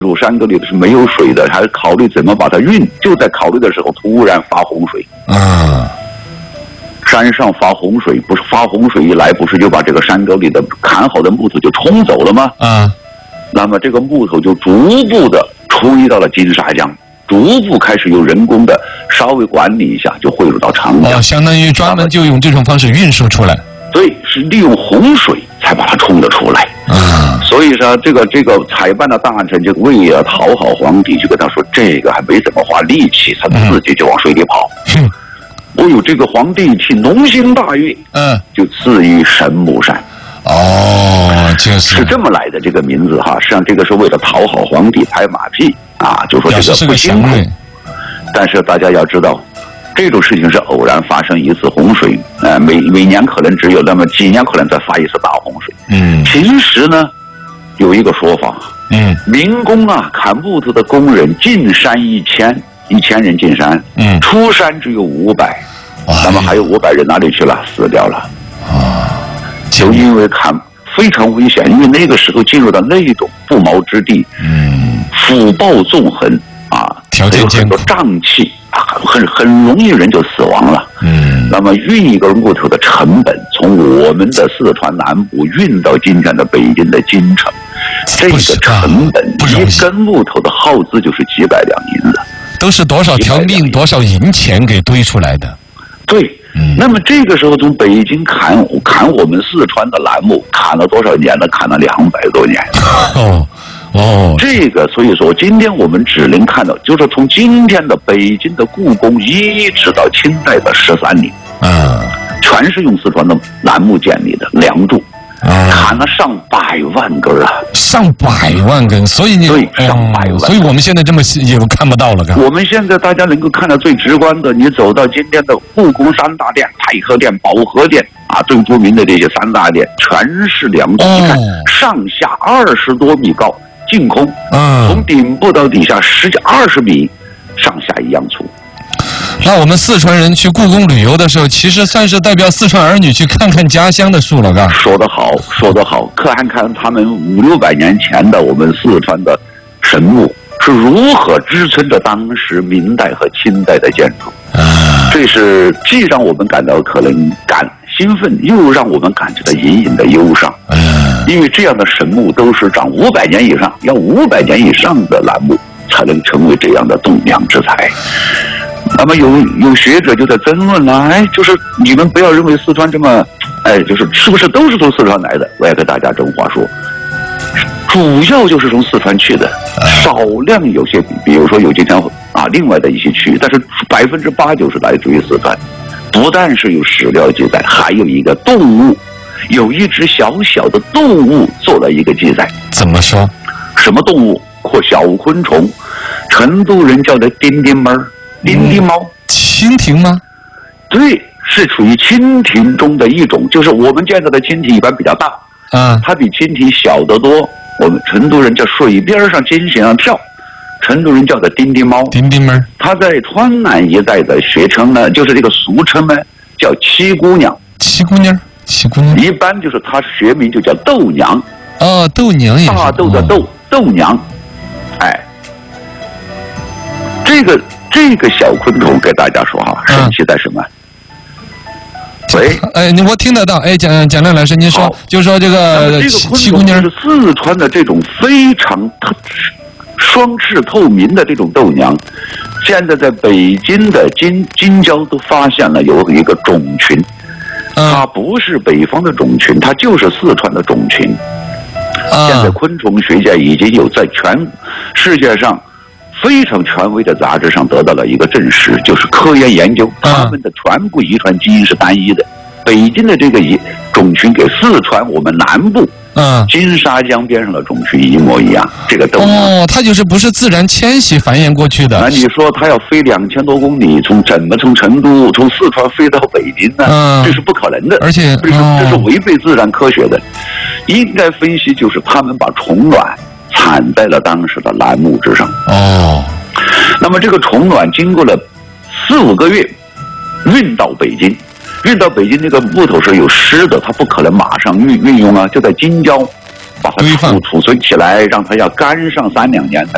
入山沟里的是没有水的，还考虑怎么把它运。就在考虑的时候，突然发洪水。山上发洪水，不是发洪水一来，不是就把这个山沟里的砍好的木头就冲走了吗？那么这个木头就逐步的吹到了金沙江，逐步开始由人工的稍微管理一下，就汇入到长江。 相当于专门就用这种方式运输出来。 对，是利用洪水才把它冲了出来。所以说这个采办的大臣就为了讨好皇帝，就跟他说这个还没怎么花力气，他自己就往水里跑。这个皇帝一听龙心大悦，就赐予神木山。是这么来的这个名字哈。实际上这个是为了讨好皇帝拍马屁啊，就说这个不辛苦。但是大家要知道，这种事情是偶然发生一次洪水，每年可能只有那么几年可能再发一次大洪水。其实呢，有一个说法，民工啊，砍木头的工人进山1000人进山，出山只有500，那么还有500人哪里去了？死掉了。就因为砍非常危险，因为那个时候进入到那种不毛之地，腐败纵横啊， 条件艰苦， 有很多瘴气啊，很容易人就死亡了。那么运一根木头的成本，从我们的四川南部运到今天的北京的京城，这个成本一根木头的耗资就是几百两银子， 都是多少条命多少银钱给堆出来的。 对。那么这个时候从北京砍我们四川的楠木，砍了多少年呢？砍了200多年。这个所以说今天我们只能看到，就是从今天的北京的故宫一直到清代的13陵，全是用四川的楠木建立的梁柱，砍了上百万根啊， 上百万根，所以对，上百万， 所以我们现在这么也看不到了。 我们现在大家能够看到最直观的，你走到今天的故宫3大殿、太和殿、保和殿啊，最著名的这些3大殿，全是梁柱，你看上下20多米高，净空，从顶部到底下20米，上下一样粗。 那我们四川人去故宫旅游的时候，其实算是代表四川儿女去看看家乡的树了，嘎。 说得好，说得好。看看他们500、600年前的我们四川的神木是如何支撑着当时明代和清代的建筑。这是既让我们感到可能兴奋，又让我们感觉到隐隐的忧伤。因为这样的神木都是长500年以上，要500年以上的楠木才能成为这样的栋梁之材。那么有学者就在争论了，就是你们不要认为四川这么，就是是不是都是从四川来的？我也跟大家这话说，主要就是从四川去的，少量有些，比如说有今天啊另外的一些区域，但是80%-90%是来自于四川。不但是有史料记载，还有一个动物，有一只小小的动物做了一个记载。 怎么说？ 什么动物？或小昆虫，成都人叫的丁丁猫。丁丁猫， 蜻蜓吗？ 对，是属于蜻蜓中的一种，就是我们见到的蜻蜓一般比较大，它比蜻蜓小得多。我们成都人叫水边上金线上跳，成都人叫的丁丁猫。 丁丁猫，它在川南一带的学称呢，就是这个俗称呢，叫七姑娘。 七姑娘，七姑娘， 一般就是它学名就叫豆娘。 豆娘也是大豆的豆，豆娘。这个小昆虫给大家说哈，神奇在什么？喂， 我听得到。蒋亮老师，您说，就说这个七姑娘是四川的这种非常双翅透明的这种豆娘，现在在北京的京郊都发现了有一个种群，它不是北方的种群，它就是四川的种群。现在昆虫学家已经有在全世界上非常权威的杂志上得到了一个证实，就是科研究，他们的全部遗传基因是单一的。北京的这个种群给四川我们南部金沙江边上的种群一模一样。这个豆娘它就是不是自然迁徙繁衍过去的。 那你说它要飞2000多公里，怎么从成都从四川飞到北京呢？这是不可能的， 而且这是违背自然科学的。应该分析就是他们把虫卵产在了当时的楠木之上。那么这个虫卵经过了4-5个月运到北京，那个木头是有湿的，它不可能马上运用啊，就在京郊把它储存起来，让它要干上3-2年才